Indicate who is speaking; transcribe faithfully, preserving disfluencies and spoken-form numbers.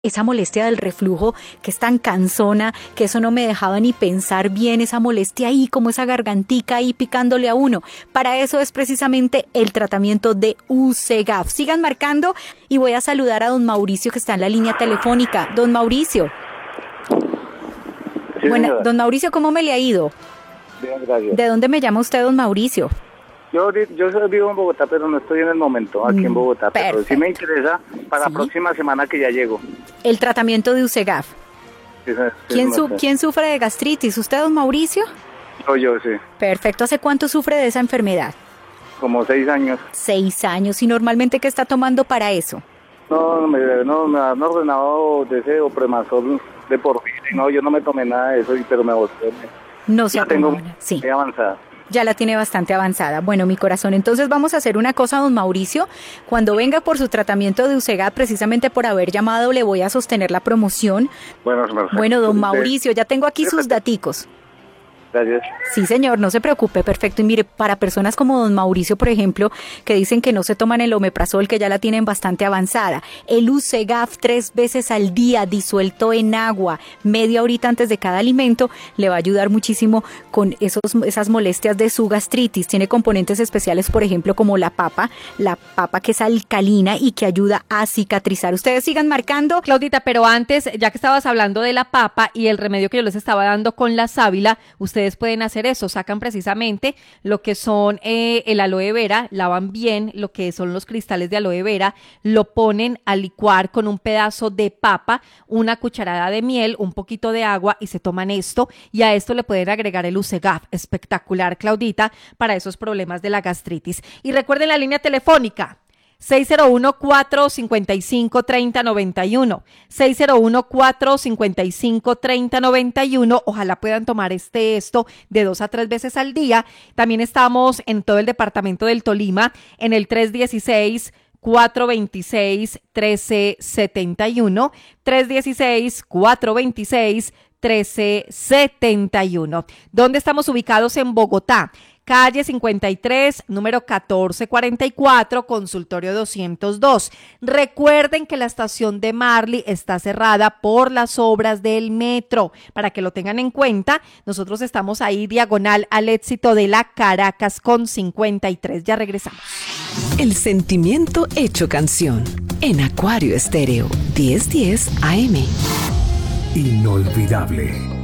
Speaker 1: esa molestia del reflujo que es tan cansona, que eso no me dejaba ni pensar bien, esa molestia ahí, como esa gargantica ahí picándole a uno. Para eso es precisamente el tratamiento de Usegaf. Sigan marcando y voy a saludar a don Mauricio que está en la línea telefónica. Don Mauricio.
Speaker 2: Sí,
Speaker 1: bueno,
Speaker 2: señora.
Speaker 1: Don Mauricio, ¿cómo me le ha ido?
Speaker 2: Bien, gracias.
Speaker 1: ¿De dónde me llama usted, don Mauricio?
Speaker 2: Yo, yo vivo en Bogotá, pero no estoy en el momento aquí en Bogotá.
Speaker 1: Perfecto.
Speaker 2: Pero sí me interesa para
Speaker 1: ¿Sí?
Speaker 2: la próxima semana que ya llego.
Speaker 1: El tratamiento de Usegaf.
Speaker 2: Sí, sí,
Speaker 1: ¿Quién,
Speaker 2: no
Speaker 1: su-
Speaker 2: sé.
Speaker 1: ¿Quién sufre de gastritis? ¿Usted, don Mauricio?
Speaker 2: Yo, yo, sí.
Speaker 1: Perfecto. ¿Hace cuánto sufre de esa enfermedad?
Speaker 2: Como seis años.
Speaker 1: Seis años. ¿Y normalmente qué está tomando para eso?
Speaker 2: No, me, no, me han ordenado deseo, Premasol de por vida. Y no, yo no me tomé nada de eso, y- pero me gustó.
Speaker 1: No se
Speaker 2: Ya
Speaker 1: ha
Speaker 2: tengo
Speaker 1: tomado nada. Sí.
Speaker 2: muy avanzada.
Speaker 1: Ya la tiene bastante avanzada. Bueno, mi corazón, entonces vamos a hacer una cosa, don Mauricio. Cuando venga por su tratamiento de Usegaf, precisamente por haber llamado, le voy a sostener la promoción.
Speaker 2: Bueno, perfecto.
Speaker 1: Bueno, don
Speaker 2: Sí,
Speaker 1: Mauricio, ya tengo aquí sus daticos.
Speaker 2: Gracias.
Speaker 1: Sí, señor, no se preocupe, perfecto. Y mire, para personas como don Mauricio, por ejemplo, que dicen que no se toman el omeprazol, que ya la tienen bastante avanzada, el Usegaf tres veces al día, disuelto en agua, media horita antes de cada alimento, le va a ayudar muchísimo con esos, esas molestias de su gastritis. Tiene componentes especiales, por ejemplo, como la papa, la papa que es alcalina y que ayuda a cicatrizar. Ustedes sigan marcando.
Speaker 3: Claudita, pero antes, ya que estabas hablando de la papa y el remedio que yo les estaba dando con la sábila, ustedes pueden hacer eso, sacan precisamente lo que son eh, el aloe vera, lavan bien lo que son los cristales de aloe vera, lo ponen a licuar con un pedazo de papa, una cucharada de miel, un poquito de agua y se toman esto, y a esto le pueden agregar el Usegaf. Espectacular, Claudita, para esos problemas de la gastritis. Y recuerden la línea telefónica seis cero uno, cuatro cinco cinco, tres cero nueve uno, seis cero uno, cuatro cinco cinco, tres cero nueve uno. Ojalá puedan tomar este esto de dos a tres veces al día. También estamos en todo el departamento del Tolima, en el tres uno seis, cuatro dos seis, uno tres siete uno, tres uno seis, cuatro dos seis, uno tres siete uno. ¿Dónde estamos ubicados? En Bogotá. Calle cincuenta y tres, número catorce cuarenta y cuatro, consultorio doscientos dos. Recuerden que la estación de Marley está cerrada por las obras del metro. Para que lo tengan en cuenta, nosotros estamos ahí diagonal al Éxito de la Caracas con cincuenta y tres. Ya regresamos.
Speaker 4: El sentimiento hecho canción. En Acuario Estéreo, diez diez A M.
Speaker 5: Inolvidable.